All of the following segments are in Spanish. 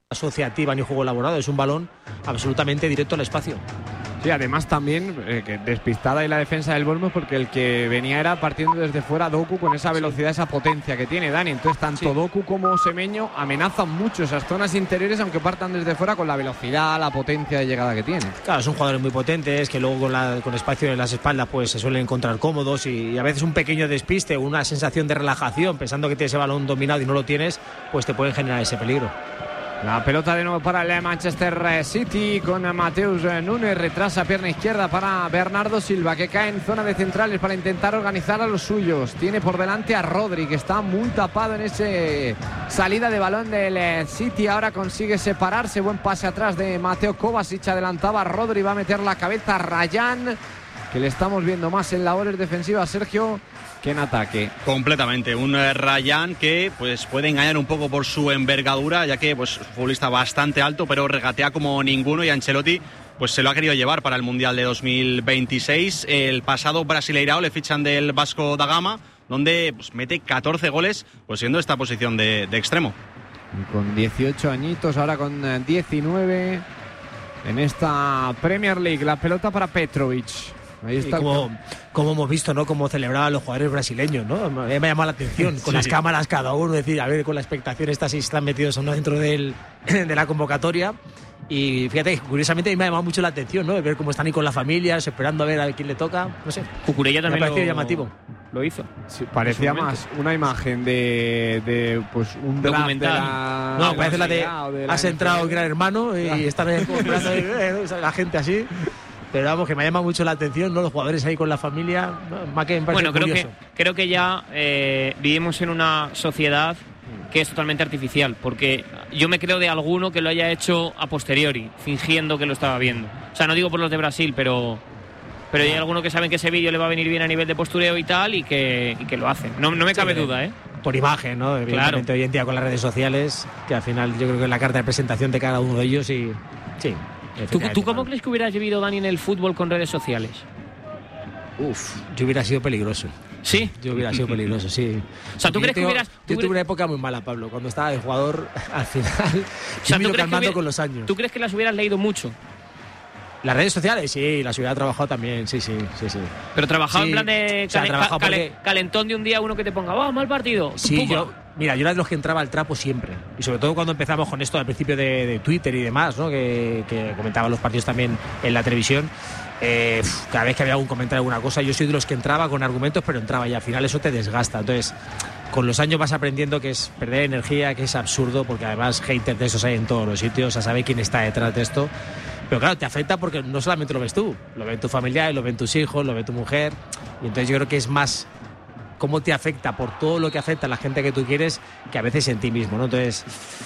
asociativa ni juego elaborado, es un balón absolutamente directo al espacio. Sí, además también que despistada y la defensa del Bournemouth, porque el que venía era partiendo desde fuera Doku con esa velocidad, esa potencia que tiene Dani. Entonces tanto Doku como Semenyo amenazan mucho esas zonas interiores, aunque partan desde fuera, con la velocidad, la potencia de llegada que tiene. Claro, son jugadores muy potentes que luego con espacio en las espaldas pues se suelen encontrar cómodos, y a veces un pequeño despiste o una sensación de relajación pensando que tienes ese balón dominado y no lo tienes, pues te pueden generar ese peligro. La pelota de nuevo para el Manchester City con Mateus Nunes, retrasa pierna izquierda para Bernardo Silva, que cae en zona de centrales para intentar organizar a los suyos. Tiene por delante a Rodri, que está muy tapado en ese salida de balón del City. Ahora consigue separarse, buen pase atrás de Mateo Kovacic, adelantaba a Rodri, va a meter la cabeza a Ryan, que le estamos viendo más en labores defensivas, Sergio, que en ataque. Completamente, un Ryan que pues puede engañar un poco por su envergadura, ya que pues es un futbolista bastante alto, pero regatea como ninguno, y Ancelotti pues se lo ha querido llevar para el Mundial de 2026. El pasado Brasileirao le fichan del Vasco da Gama, donde pues mete 14 goles, pues siendo esta posición de extremo. Y con 18 añitos, ahora con 19 en esta Premier League. La pelota para Petrovic. Ahí está. Como hemos visto, ¿no? Cómo celebraban los jugadores brasileños, ¿no? Me ha llamado la atención, con las cámaras cada uno, decir, a ver, con la expectación esta si están metidos o no dentro de la convocatoria. Y fíjate, curiosamente a mí me ha llamado mucho la atención, ¿no? Ver cómo están ahí con las familias, esperando a ver a quién le toca, no sé. Cucurella también me pareció llamativo. Lo hizo. Sí, parecía más una imagen de pues un documental. No, parece la de has entrado en Gran Hermano y están esperando la gente así. Pero vamos, que me llama mucho la atención, ¿no? Los jugadores ahí con la familia, más que me parece curioso. Creo que ya vivimos en una sociedad que es totalmente artificial, porque yo me creo de alguno que lo haya hecho a posteriori, fingiendo que lo estaba viendo. O sea, no digo por los de Brasil, pero hay algunos que saben que ese vídeo le va a venir bien a nivel de postureo y tal, y que lo hacen. No me cabe duda, ¿eh? Por imagen, ¿no? Evidentemente, claro. Hoy en día con las redes sociales, que al final yo creo que es la carta de presentación de cada uno de ellos, y sí. ¿Tú cómo crees que hubieras vivido, Dani, en el fútbol con redes sociales? Yo hubiera sido peligroso. ¿Sí? Yo hubiera sido peligroso, sí. O sea, ¿tú crees que hubieras...? Yo tuve una época muy mala, Pablo. Cuando estaba de jugador, al final, o sea, me he ido calmando con los años. ¿Tú crees que las hubieras leído mucho? Las redes sociales, sí, las hubiera trabajado también, sí. Pero trabajado en plan de porque... calentón de un día, uno que te ponga, mal partido. Sí, yo era de los que entraba al trapo siempre. Y sobre todo cuando empezamos con esto al principio de Twitter y demás, ¿no? Que comentaban los partidos también en la televisión. Cada vez que había algún comentario, alguna cosa, yo soy de los que entraba con argumentos, pero entraba y al final eso te desgasta. Entonces, con los años vas aprendiendo que es perder energía, que es absurdo, porque además haters de esos hay en todos los sitios, a saber quién está detrás de esto. Pero claro, te afecta porque no solamente lo ves tú, lo ven tus familiares, lo ven tus hijos, lo ve tu mujer, y entonces yo creo que es más cómo te afecta por todo lo que afecta a la gente que tú quieres, que a veces en ti mismo, ¿no? Entonces,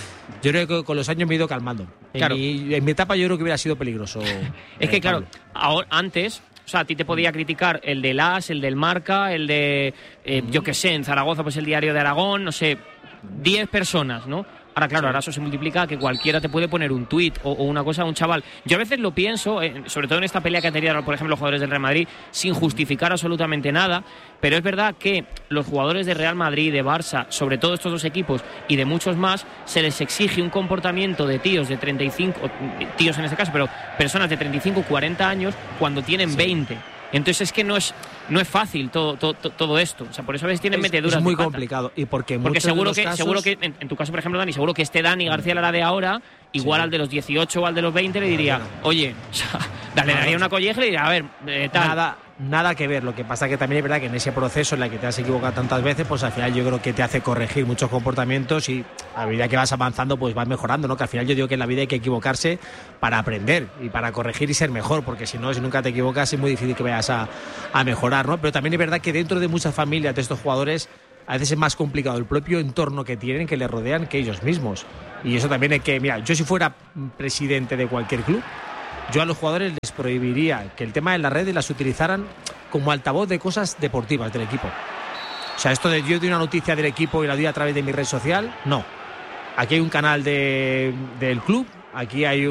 yo creo que con los años me he ido calmando. Claro. En mi etapa yo creo que hubiera sido peligroso. Es que claro, antes, o sea, a ti te podía criticar el del AS, el del Marca, el de, yo qué sé, en Zaragoza, pues el Diario de Aragón, no sé, 10 personas, ¿no? Ahora, claro, ahora eso se multiplica, que cualquiera te puede poner un tuit o una cosa a un chaval. Yo a veces lo pienso, sobre todo en esta pelea que han tenido, por ejemplo, los jugadores del Real Madrid, sin justificar absolutamente nada, pero es verdad que los jugadores de Real Madrid, de Barça, sobre todo estos dos equipos y de muchos más, se les exige un comportamiento de tíos de 35, tíos en este caso, pero personas de 35, 40 años, cuando tienen 20. Entonces es que no es fácil todo esto. O sea, por eso a veces tienen meteduras. Es muy complicado. Y porque seguro que en tu caso, por ejemplo, Dani, seguro que este Dani García Lara de ahora, igual al de los 18 o al de los 20, le diría, oye, o sea, le daría una colleja y le diría, a ver, tal. Nada que ver. Lo que pasa que también es verdad que en ese proceso en el que te has equivocado tantas veces, pues al final yo creo que te hace corregir muchos comportamientos, y a medida que vas avanzando pues vas mejorando, ¿no? Que al final yo digo que en la vida hay que equivocarse para aprender y para corregir y ser mejor, porque si nunca te equivocas es muy difícil que vayas a mejorar, ¿no? Pero también es verdad que dentro de muchas familias de estos jugadores a veces es más complicado el propio entorno que tienen, que les rodean, que ellos mismos. Y eso también hay que... Mira, yo si fuera presidente de cualquier club, yo a los jugadores les prohibiría que el tema de las redes las utilizaran como altavoz de cosas deportivas del equipo. O sea, esto de yo doy una noticia del equipo y la doy a través de mi red social, no. Aquí hay un canal del club Aquí hay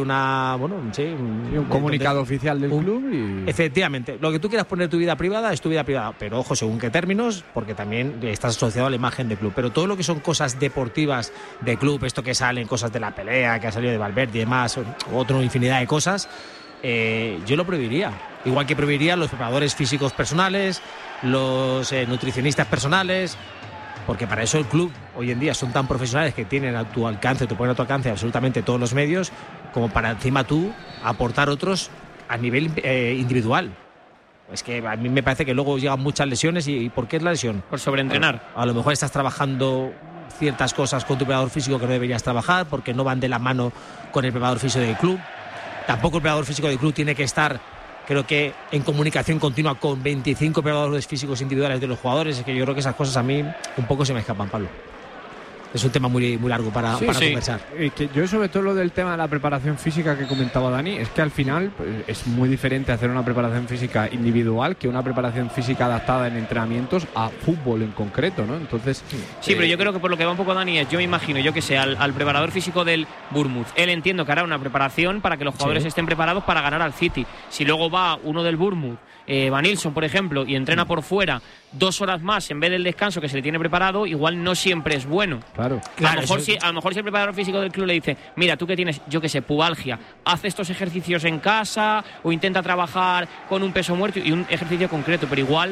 un comunicado oficial del club y... Efectivamente, lo que tú quieras poner tu vida privada es tu vida privada, pero ojo, según qué términos, porque también estás asociado a la imagen del club. Pero todo lo que son cosas deportivas de club, esto que salen, cosas de la pelea, que ha salido de Valverde y demás, otra infinidad de cosas, yo lo prohibiría. Igual que prohibiría los preparadores físicos personales, los nutricionistas personales, porque para eso el club hoy en día son tan profesionales que tienen a tu alcance, te ponen a tu alcance absolutamente todos los medios, como para encima tú aportar otros a nivel individual. Es que a mí me parece que luego llegan muchas lesiones. ¿Y por qué es la lesión? Por sobreentrenar. A lo mejor estás trabajando ciertas cosas con tu preparador físico que no deberías trabajar porque no van de la mano con el preparador físico del club. Tampoco el preparador físico del club tiene que estar, creo que, en comunicación continua con 25 preparadores físicos individuales de los jugadores. Es que yo creo que esas cosas a mí un poco se me escapan, Pablo. Es un tema muy, muy largo para conversar. Que yo, sobre todo lo del tema de la preparación física que comentaba Dani, es que al final pues, es muy diferente hacer una preparación física individual que una preparación física adaptada en entrenamientos a fútbol en concreto, ¿no? Entonces... Sí, pero yo creo que por lo que va un poco Dani es, yo me imagino, yo que sé, al preparador físico del Bournemouth, él entiendo que hará una preparación para que los jugadores estén preparados para ganar al City. Si luego va uno del Bournemouth, Van Nilsson, por ejemplo, y entrena por fuera 2 horas más en vez del descanso que se le tiene preparado, igual no siempre es bueno. Claro. A lo mejor si el preparador físico del club le dice, mira, tú que tienes, yo que sé, pubalgia, haz estos ejercicios en casa o intenta trabajar con un peso muerto y un ejercicio concreto, pero igual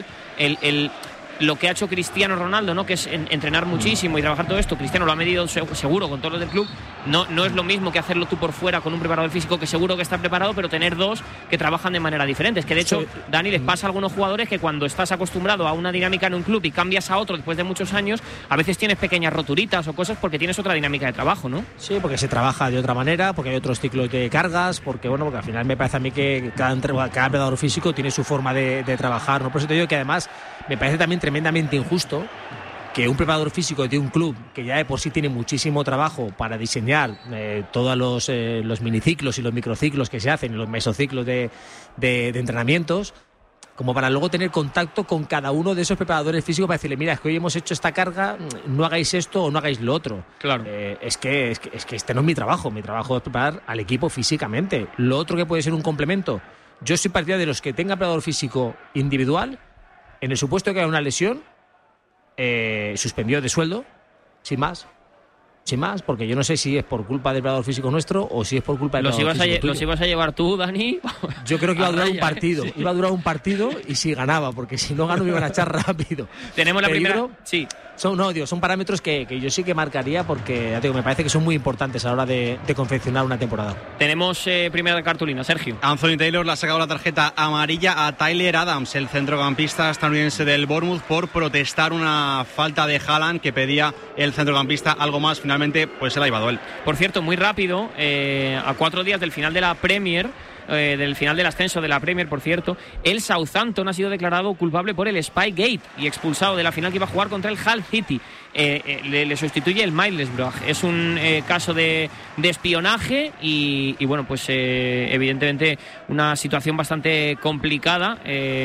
lo que ha hecho Cristiano Ronaldo, ¿no? Que es entrenar muchísimo y trabajar todo esto. Cristiano lo ha medido seguro con todos los del club. No es lo mismo que hacerlo tú por fuera con un preparador físico que seguro que está preparado, pero tener 2 que trabajan de manera diferente. Es que de hecho, Dani, les pasa a algunos jugadores que cuando estás acostumbrado a una dinámica en un club y cambias a otro después de muchos años, a veces tienes pequeñas roturitas o cosas porque tienes otra dinámica de trabajo, ¿no? Sí, porque se trabaja de otra manera, porque hay otros ciclos de cargas, porque al final me parece a mí que cada preparador físico tiene su forma de trabajar, ¿no? Por eso te digo que además me parece también tremendamente injusto que un preparador físico de un club que ya de por sí tiene muchísimo trabajo para diseñar todos los miniciclos y los microciclos que se hacen, y los mesociclos de entrenamientos, como para luego tener contacto con cada uno de esos preparadores físicos para decirle, mira, es que hoy hemos hecho esta carga, no hagáis esto o no hagáis lo otro. Claro. Es que este no es mi trabajo es preparar al equipo físicamente. Lo otro que puede ser un complemento. Yo soy partidario de los que tenga preparador físico individual, en el supuesto de que haya una lesión, suspendido de sueldo, sin más, porque yo no sé si es por culpa del preparador físico nuestro o si es por culpa del preparador físico tuyo. ¿Los ibas a llevar tú, Dani? Yo creo que iba a durar un partido. Sí. Iba a durar un partido y si ganaba, porque si no gano me iban a echar rápido. Tenemos la primera... Sí. Son parámetros que yo sí que marcaría porque ya te digo, me parece que son muy importantes a la hora de confeccionar una temporada. Tenemos primera cartulina, Sergio. Anthony Taylor le ha sacado la tarjeta amarilla a Tyler Adams, el centrocampista estadounidense del Bournemouth, por protestar una falta de Haaland que pedía el centrocampista algo más. Finalmente pues se la ha llevado él. Por cierto, muy rápido, a 4 días del final de la Premier, del final del ascenso de la Premier, por cierto, el Southampton ha sido declarado culpable por el Spygate y expulsado de la final que iba a jugar contra el Hull City. Le sustituye el Middlesbrough. Es un caso de espionaje y bueno, pues evidentemente una situación bastante complicada.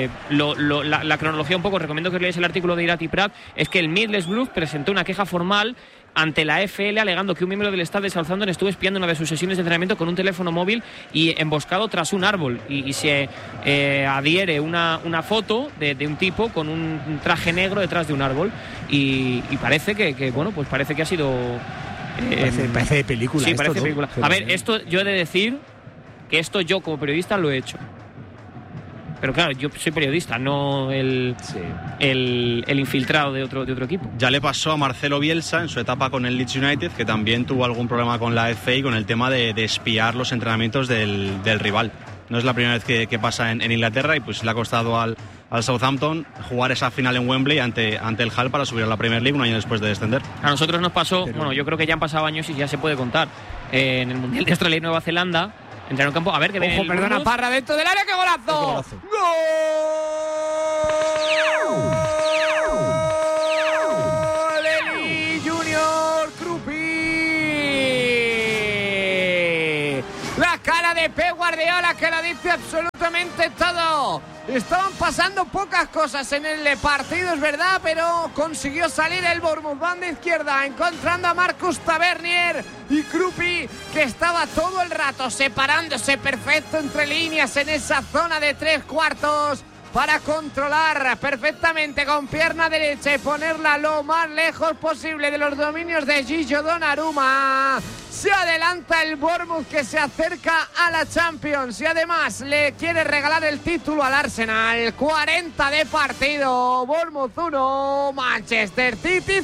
La cronología un poco, recomiendo que os leáis el artículo de Irati Prat, es que el Middlesbrough presentó una queja formal ante la FL alegando que un miembro del staff de Southampton estuvo espiando una de sus sesiones de entrenamiento con un teléfono móvil y emboscado tras un árbol y se adhiere una foto de un tipo con un traje negro detrás de un árbol y parece que bueno, pues parece que ha sido parece de película. Sí, parece de película. A ver, esto yo he de decir que esto yo como periodista lo he hecho. Pero claro, yo soy periodista, no el infiltrado de otro equipo. Ya le pasó a Marcelo Bielsa en su etapa con el Leeds United, que también tuvo algún problema con la FA con el tema de espiar los entrenamientos del rival. No es la primera vez que pasa en Inglaterra y pues le ha costado al Southampton jugar esa final en Wembley ante el Hull para subir a la Premier League un año después de descender. A nosotros nos pasó, bueno, yo creo que ya han pasado años y ya se puede contar. En el Mundial de Australia y Nueva Zelanda, entraron en campo, a ver que viene. Ojo, perdona, Parra dentro del área, ¡qué golazo! ¡Gol! Eli Junior Krupi. La cara de Pep Guardiola que lo dice absolutamente todo. Estaban pasando pocas cosas en el partido, es verdad, pero consiguió salir el Bournemouth. Banda izquierda, encontrando a Marcus Tavernier y Kruppi, que estaba todo el rato separándose perfecto entre líneas en esa zona de 3/4 para controlar perfectamente con pierna derecha y ponerla lo más lejos posible de los dominios de Gigio Donnarumma. Se adelanta el Bournemouth, que se acerca a la Champions y además le quiere regalar el título al Arsenal. 40 de partido, Bournemouth 1, Manchester City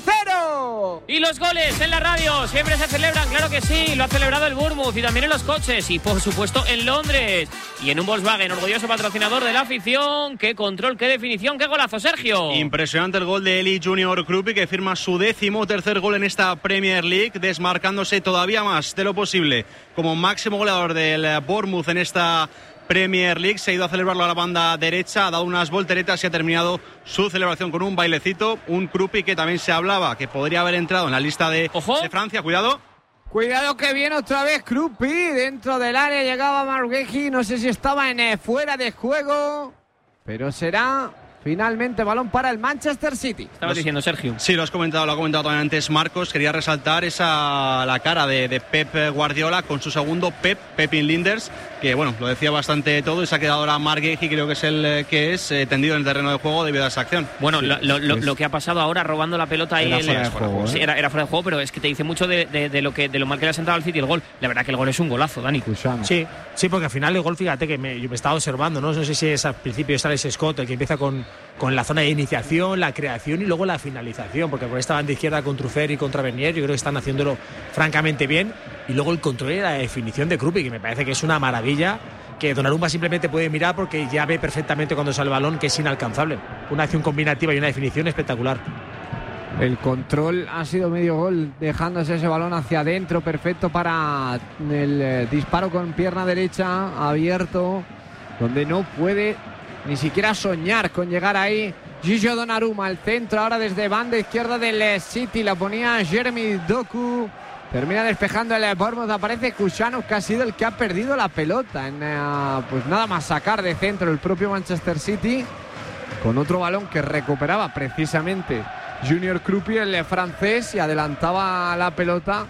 0. Y los goles en la radio siempre se celebran, claro que sí, lo ha celebrado el Bournemouth y también en los coches y por supuesto en Londres y en un Volkswagen, orgulloso patrocinador de la afición. Qué control, qué definición, qué golazo, Sergio. Impresionante el gol de Eli Junior Kruppi, que firma su 13º gol en esta Premier League, desmarcándose todavía más de lo posible como máximo goleador del Bournemouth en esta Premier League. Se ha ido a celebrarlo a la banda derecha, ha dado unas volteretas y ha terminado su celebración con un bailecito. Un Kruppi que también se hablaba que podría haber entrado en la lista de Francia. Cuidado que viene otra vez Kruppi dentro del área. Llegaba Margueji, no sé si estaba en fuera de juego, pero será finalmente balón para el Manchester City. Estabas diciendo, Sergio. Sí, lo ha comentado también antes Marcos. Quería resaltar la cara de Pep Guardiola con su segundo Pepin Linders, que bueno, lo decía bastante todo y se ha quedado ahora Margueji, creo que es el que es tendido en el terreno de juego debido a esa acción. Bueno, lo que ha pasado ahora robando la pelota ahí era fuera de juego, sí, era fuera de juego, pero es que te dice mucho de lo mal que le ha sentado al City el gol. La verdad que el gol es un golazo, Dani. Sí, porque al final el gol, fíjate que yo me estaba observando, no sé si es al principio es Alex Scott el que empieza con la zona de iniciación, la creación y luego la finalización, porque con esta banda izquierda con Truffert y contra Bernier yo creo que están haciéndolo francamente bien, y luego el control y la definición de Kruppi, que me parece que es una maravilla, que Donnarumma simplemente puede mirar porque ya ve perfectamente cuando sale el balón que es inalcanzable. Una acción combinativa y una definición espectacular. El control ha sido medio gol, dejándose ese balón hacia adentro, perfecto para el disparo con pierna derecha abierto, donde no puede ni siquiera soñar con llegar ahí. Gigio Donnarumma, al centro ahora desde banda izquierda del City, la ponía Jeremy Doku, termina despejando el Bournemouth, aparece Kušanov, que ha sido el que ha perdido la pelota en pues nada más sacar de centro el propio Manchester City, con otro balón que recuperaba precisamente Junior Kruppi, el francés, y adelantaba la pelota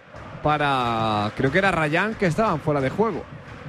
para, creo que era Ryan, que estaban fuera de juego.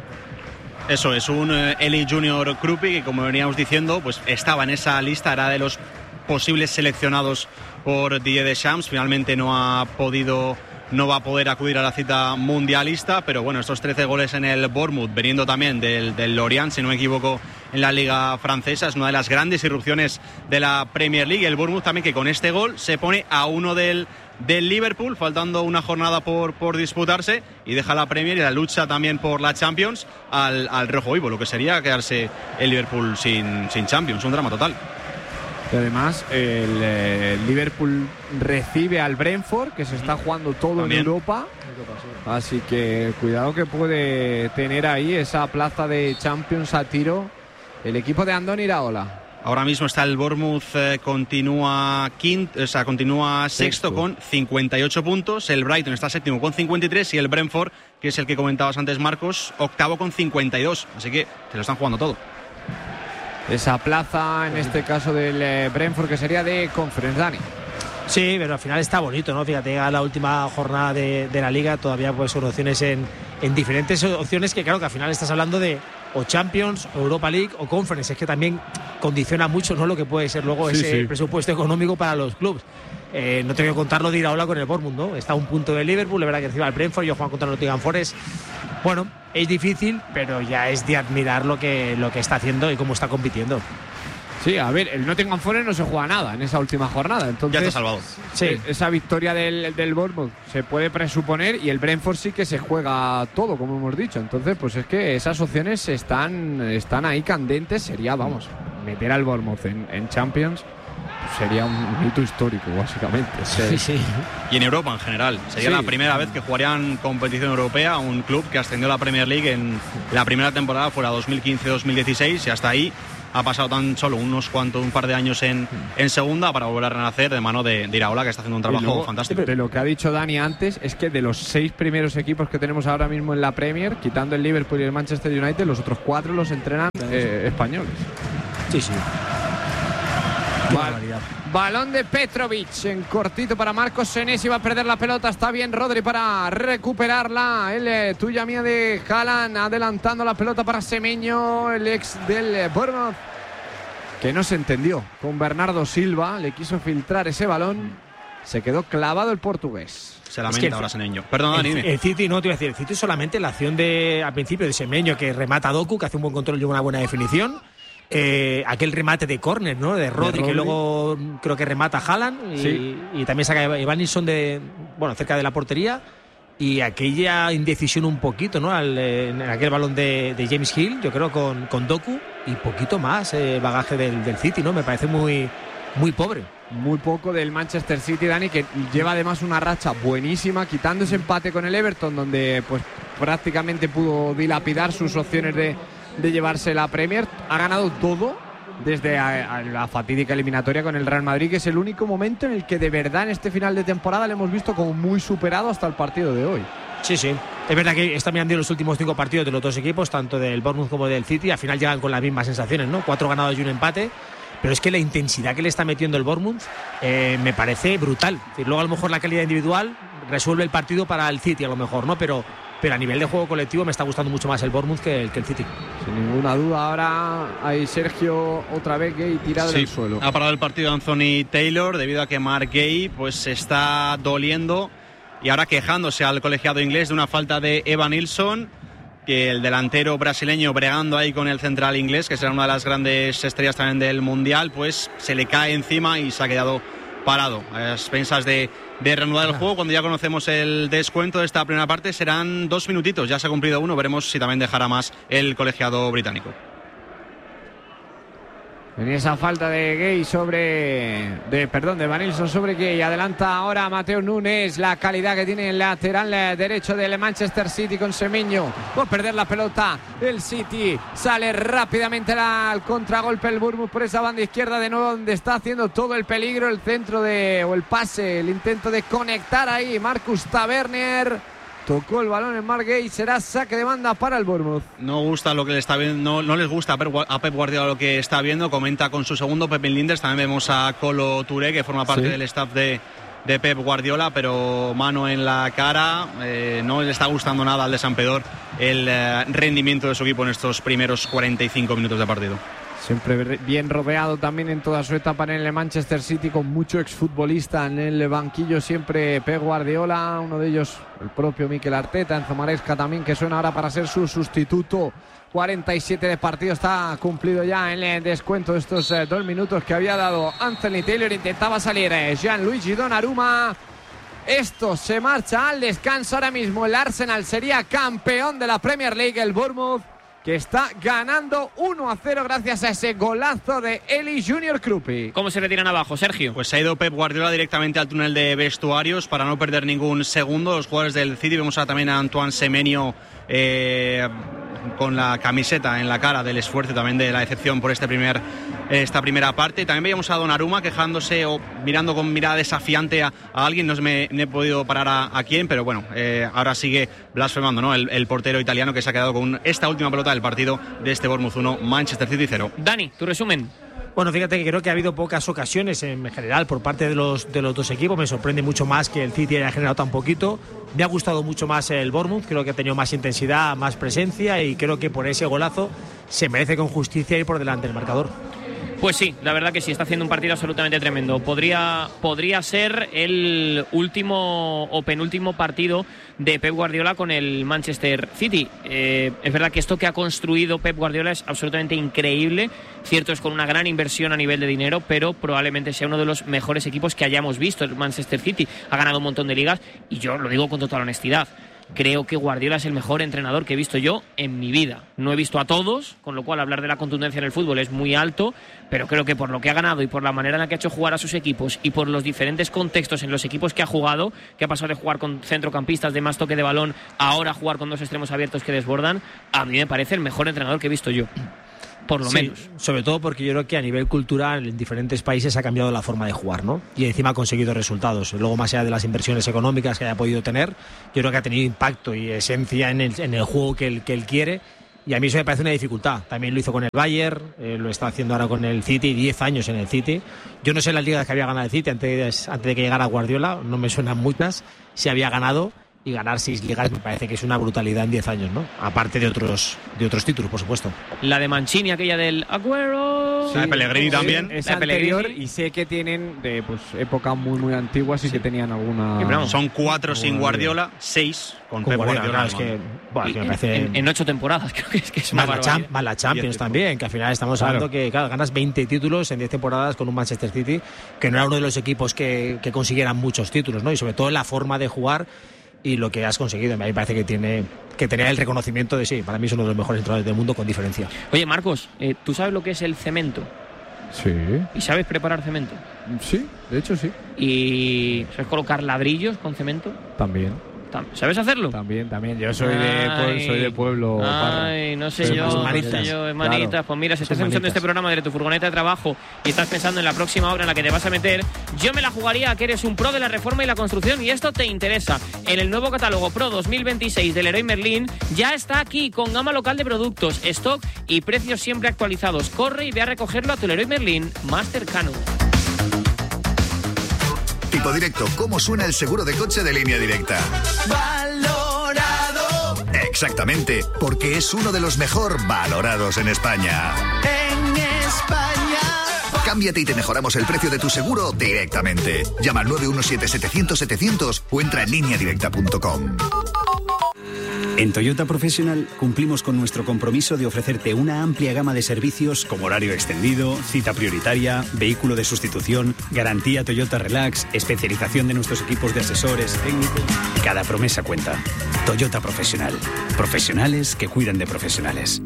Eso es, un Eli Junior Kruppi que, como veníamos diciendo, pues estaba en esa lista, era de los posibles seleccionados por Didier Deschamps. Finalmente no va a poder acudir a la cita mundialista, pero bueno, estos 13 goles en el Bournemouth, veniendo también del Lorient, si no me equivoco, en la liga francesa, es una de las grandes irrupciones de la Premier League. El Bournemouth también, que con este gol se pone a uno del Liverpool, faltando una jornada por disputarse, y deja la Premier y la lucha también por la Champions al rojo vivo, lo que sería quedarse el Liverpool sin Champions, un drama total. Y además el Liverpool recibe al Brentford, que se está jugando todo también en Europa, así que cuidado que puede tener ahí esa plaza de Champions a tiro el equipo de Andoni Iraola. Ahora mismo está el Bournemouth, continúa sexto con 58 puntos, el Brighton está séptimo con 53 y el Brentford, que es el que comentabas antes, Marcos, octavo con 52, así que se lo están jugando todo. Esa plaza, en este caso del Brentford, que sería de Conference, Dani. Sí, pero al final está bonito, ¿no? Fíjate, a la última jornada de la Liga todavía pues son opciones en diferentes opciones, que claro que al final estás hablando de o Champions, o Europa League o Conference, es que también condiciona mucho, ¿no?, lo que puede ser luego ese presupuesto económico para los clubes. No tengo que contarlo de Iraola con el Bournemouth, ¿no? Está a un punto de Liverpool, la verdad que encima el Brentford, yo juego contra el Nottingham Forest. Bueno, es difícil, pero ya es de admirar lo que está haciendo y cómo está compitiendo. Sí, a ver, el Nottingham Forest no se juega nada en esa última jornada, entonces ya está salvado. Sí. Esa victoria del Bournemouth se puede presuponer, y el Brentford sí que se juega todo, como hemos dicho. Entonces, pues es que esas opciones están ahí candentes. Sería, vamos, meter al Bournemouth en Champions sería un hito histórico, básicamente. Sí. Y en Europa en general. Sería la primera vez que jugarían competición europea un club que ascendió a la Premier League en la primera temporada, fuera 2015-2016, y hasta ahí ha pasado tan solo un par de años en segunda para volver a renacer de mano de Iraola, que está haciendo un trabajo fantástico. De lo que ha dicho Dani antes, es que de los 6 primeros equipos que tenemos ahora mismo en la Premier, quitando el Liverpool y el Manchester United, los otros 4 los entrenan españoles. Sí, sí. Balón de Petrovic en cortito para Marcos Senesi, va a perder la pelota, está bien Rodri para recuperarla, el tuya mía de Haaland, adelantando la pelota para Semenyo, el ex del Bournemouth, que no se entendió con Bernardo Silva, le quiso filtrar ese balón, se quedó clavado el portugués. Se lamenta ahora Semenyo. Perdón, Dani. El City, no te iba a decir, el City solamente la acción al principio de Semenyo, que remata a Doku, que hace un buen control y una buena definición. Aquel remate de córner, ¿no? De Rodri, que luego creo que remata a Haaland y también saca a Evanilson cerca de la portería, y aquella indecisión un poquito, ¿no? En aquel balón de James Hill, yo creo con Doku, y poquito más bagaje del City, ¿no? Me parece muy, muy pobre. Muy poco del Manchester City, Dani, que lleva además una racha buenísima, quitando ese empate con el Everton, donde pues prácticamente pudo dilapidar sus opciones de llevarse la Premier. Ha ganado todo desde a la fatídica eliminatoria con el Real Madrid, que es el único momento en el que de verdad en este final de temporada le hemos visto como muy superado hasta el partido de hoy. Sí, sí. Es verdad que está mirando los últimos 5 partidos de los dos equipos, tanto del Bournemouth como del City, al final llegan con las mismas sensaciones, ¿no? 4 ganados y un empate. Pero es que la intensidad que le está metiendo el Bournemouth me parece brutal. Luego a lo mejor la calidad individual resuelve el partido para el City, a lo mejor, ¿no? Pero a nivel de juego colectivo me está gustando mucho más el Bournemouth que el City. Sin ninguna duda. Ahora hay Sergio otra vez Gay tirado en el suelo. Ha parado el partido Anthony Taylor debido a que Mark Gay pues se está doliendo y ahora quejándose al colegiado inglés de una falta de Evanilson, que el delantero brasileño, bregando ahí con el central inglés, que será una de las grandes estrellas también del Mundial, pues se le cae encima y se ha quedado parado. A expensas de reanudar el juego, cuando ya conocemos el descuento de esta primera parte, serán 2 minutitos, ya se ha cumplido 1, veremos si también dejará más el colegiado británico. Venía esa falta de Gay de Evanilson sobre Gay. Adelanta ahora Mateo Núñez, la calidad que tiene el lateral derecho del Manchester City con Semenyo. Por perder la pelota el City, sale rápidamente al contragolpe el Bournemouth por esa banda izquierda, de nuevo donde está haciendo todo el peligro, el centro o el pase, el intento de conectar ahí Marcus Tavernier. Tocó el balón en Mark Gay, será saque de banda para el Bournemouth. No gusta lo que le está viendo, no les gusta a Pep Guardiola lo que está viendo. Comenta con su segundo Pepin Linders. También vemos a Kolo Touré, que forma parte del staff de Pep Guardiola, pero mano en la cara. No le está gustando nada al de Sampedor el rendimiento de su equipo en estos primeros 45 minutos de partido. Siempre bien rodeado también en toda su etapa en el Manchester City, con mucho exfutbolista en el banquillo, siempre Pep Guardiola, uno de ellos el propio Mikel Arteta, Enzo Maresca también, que suena ahora para ser su sustituto. 47 de partido, está cumplido ya en el descuento de estos 2 minutos que había dado Anthony Taylor. Intentaba salir Gianluigi Donnarumma. Esto se marcha al descanso ahora mismo. El Arsenal sería campeón de la Premier League. El Bournemouth, que está ganando 1-0 gracias a ese golazo de Eli Junior Krupi. ¿Cómo se retiran abajo, Sergio? Pues se ha ido Pep Guardiola directamente al túnel de vestuarios para no perder ningún segundo. Los jugadores del City, vemos también a Antoine Semenyo con la camiseta en la cara del esfuerzo, también de la decepción por esta primera parte. También veíamos a Donnarumma quejándose o mirando con mirada desafiante a alguien. No me he podido parar a quién, pero bueno, ahora sigue blasfemando, ¿no? El portero italiano, que se ha quedado con esta última pelota del partido de este Bournemouth 1, Manchester City 0. Dani, tu resumen. Bueno, fíjate que creo que ha habido pocas ocasiones en general por parte de los dos equipos. Me sorprende mucho más que el City haya generado tan poquito. Me ha gustado mucho más el Bournemouth, creo que ha tenido más intensidad, más presencia, y creo que por ese golazo se merece con justicia ir por delante del marcador. Pues sí, la verdad que sí, está haciendo un partido absolutamente tremendo. Podría ser el último o penúltimo partido de Pep Guardiola con el Manchester City. Es verdad que esto que ha construido Pep Guardiola es absolutamente increíble. Cierto, es con una gran inversión a nivel de dinero, pero probablemente sea uno de los mejores equipos que hayamos visto. El Manchester City ha ganado un montón de ligas y yo lo digo con total honestidad. Creo que Guardiola es el mejor entrenador que he visto yo en mi vida. No he visto a todos, con lo cual hablar de la contundencia en el fútbol es muy alto, pero creo que por lo que ha ganado y por la manera en la que ha hecho jugar a sus equipos y por los diferentes contextos en los equipos que ha jugado, que ha pasado de jugar con centrocampistas de más toque de balón a ahora jugar con 2 extremos abiertos que desbordan, a mí me parece el mejor entrenador que he visto yo. Por lo menos. Sobre todo porque yo creo que a nivel cultural en diferentes países ha cambiado la forma de jugar, ¿no? Y encima ha conseguido resultados. Luego, más allá de las inversiones económicas que haya podido tener, yo creo que ha tenido impacto y esencia en el juego que él quiere. Y a mí eso me parece una dificultad. También lo hizo con el Bayern, lo está haciendo ahora con el City, 10 años en el City. Yo no sé las ligas que había ganado el City antes de que llegara Guardiola, no me suenan muchas, si había ganado, y ganar 6 ligas me parece que es una brutalidad en 10 años, ¿no? Aparte de otros títulos, por supuesto. La de Mancini, aquella del Agüero. Sí, la de Pellegrini también. Es La de anterior Pellegrini. y sé que tienen de época muy antigua, sí que tenían alguna... Son 4 sin Guardiola, 6 con Pep Guardiola. Claro, es que me parece... En 8 temporadas, creo que es una barbaridad. Más la Champions también, que al final estamos hablando que ganas 20 títulos en 10 temporadas con un Manchester City, que no era uno de los equipos que consiguieran muchos títulos, ¿no? Y sobre todo la forma de jugar y lo que has conseguido. A mí me parece que tenía el reconocimiento de sí, para mí es uno de los mejores entrenadores del mundo con diferencia. Oye, Marcos, ¿tú sabes lo que es el cemento? Sí. ¿Y sabes preparar cemento? Sí, de hecho sí. ¿Y sabes colocar ladrillos con cemento? También. ¿Sabes hacerlo? También. Yo soy de pueblo. Ay, no sé yo, hermanitas. Claro. Pues mira, si estás escuchando este programa desde tu furgoneta de trabajo y estás pensando en la próxima obra en la que te vas a meter, yo me la jugaría a que eres un pro de la reforma y la construcción y esto te interesa. En el nuevo catálogo Pro 2026 del Leroy Merlin ya está aquí con gama local de productos, stock y precios siempre actualizados. Corre y ve a recogerlo a tu Leroy Merlin más cercano. Tipo Directo, ¿cómo suena el seguro de coche de Línea Directa? ¡Valorado! Exactamente, porque es uno de los mejor valorados en España. ¡En España! Cámbiate y te mejoramos el precio de tu seguro directamente. Llama al 917-700-700 o entra en lineadirecta.com. En Toyota Professional cumplimos con nuestro compromiso de ofrecerte una amplia gama de servicios como horario extendido, cita prioritaria, vehículo de sustitución, garantía Toyota Relax, especialización de nuestros equipos de asesores técnicos. Cada promesa cuenta. Toyota Professional. Profesionales que cuidan de profesionales.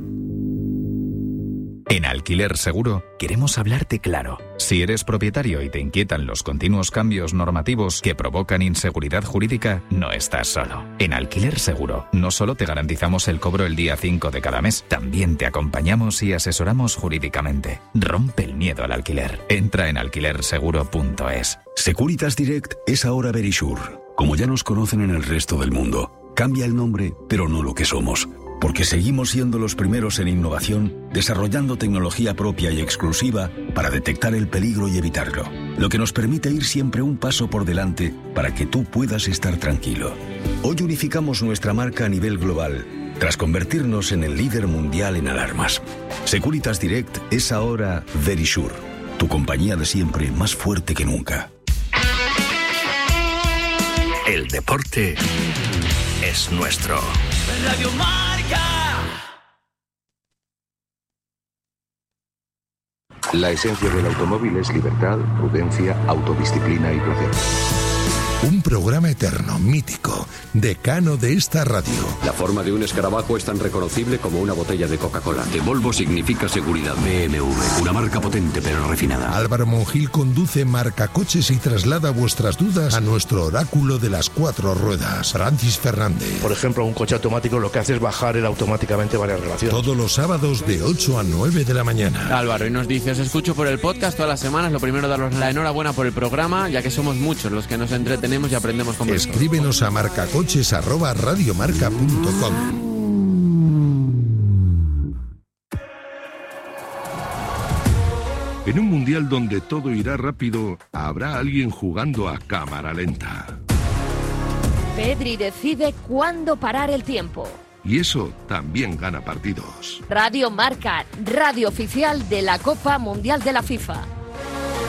En Alquiler Seguro queremos hablarte claro. Si eres propietario y te inquietan los continuos cambios normativos que provocan inseguridad jurídica, no estás solo. En Alquiler Seguro no solo te garantizamos el cobro el día 5 de cada mes, también te acompañamos y asesoramos jurídicamente. Rompe el miedo al alquiler. Entra en alquilerseguro.es. Securitas Direct es ahora Verisure. Como ya nos conocen en el resto del mundo, cambia el nombre, pero no lo que somos. Porque seguimos siendo los primeros en innovación, desarrollando tecnología propia y exclusiva para detectar el peligro y evitarlo. Lo que nos permite ir siempre un paso por delante para que tú puedas estar tranquilo. Hoy unificamos nuestra marca a nivel global, tras convertirnos en el líder mundial en alarmas. Securitas Direct es ahora Verisure, tu compañía de siempre más fuerte que nunca. El deporte es nuestro. Radio Marca. La esencia del automóvil es libertad, prudencia, autodisciplina y placer. Un programa eterno, mítico, decano de esta radio. La forma de un escarabajo es tan reconocible como una botella de Coca-Cola. De Volvo significa seguridad. BMW, una marca potente pero refinada. Álvaro Monjil conduce Marcacoches y traslada vuestras dudas a nuestro oráculo de las 4 ruedas, Francis Fernández. Por ejemplo, un coche automático lo que hace es bajar él automáticamente varias relaciones. Todos los sábados de 8 a 9 de la mañana. Álvaro, y nos dice, os escucho por el podcast todas las semanas. Lo primero, daros la enhorabuena por el programa, ya que somos muchos los que nos entretenemos y aprendemos con vosotros. Escríbenos a marcacoches@radiomarca.com. En un mundial donde todo irá rápido, habrá alguien jugando a cámara lenta. Pedri decide cuándo parar el tiempo. Y eso también gana partidos. Radio Marca, radio oficial de la Copa Mundial de la FIFA.